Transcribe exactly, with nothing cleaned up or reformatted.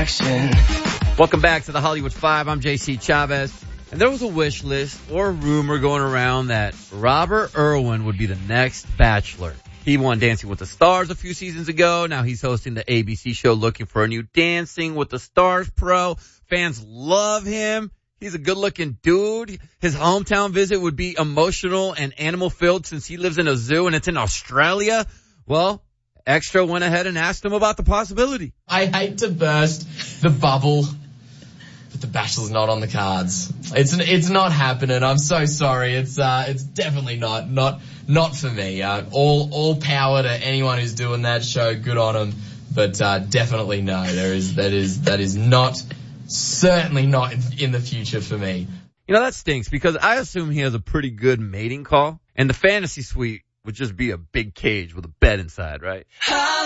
satisfaction. Welcome back to the Hollywood Five. I'm J C Chavez. And there was a wish list or a rumor going around that Robert Irwin would be the next Bachelor. He won Dancing with the Stars a few seasons ago. Now he's hosting the A B C show looking for a new Dancing with the Stars pro. Fans love him. He's a good-looking dude. His hometown visit would be emotional and animal-filled since he lives in a zoo and it's in Australia. Well, Extra went ahead and asked him about the possibility. I hate to burst the bubble, but the Bachelor's not on the cards. It's it's not happening. I'm so sorry. It's uh it's definitely not not not for me. Uh, all all power to anyone who's doing that show. Good on them. But uh, definitely no. There is that is that is not. Certainly not in, in the future for me. You know, that stinks because I assume he has a pretty good mating call, and the fantasy suite would just be a big cage with a bed inside, right?